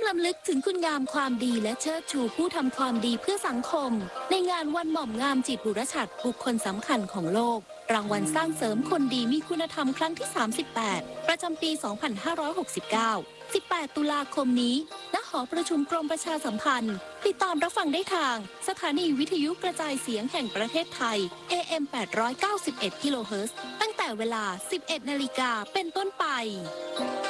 รำลึกถึงคุณงามความดีและเชิดชูผู้ทำความดีเพื่อสังคมในงานวันหม่อมงามจิตบุรชัดบุคคลสำคัญของโลกรางวัลสร้างเสริมคนดีมีคุณธรรมครั้งที่ 38 ประจำปี 2569 18 ตุลาคมนี้ณหอประชุมกรมประชาสัมพันธ์ติดตามรับฟังได้ทางสถานีวิทยุกระจายเสียงแห่งประเทศไทย AM 891 กิโลเฮิรตซ์ตั้งแต่เวลา 11 นาฬิกาเป็นต้นไป